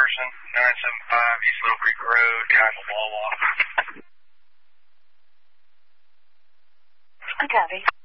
person, 975 East Little Creek Road, Cackle Wawa. I copy.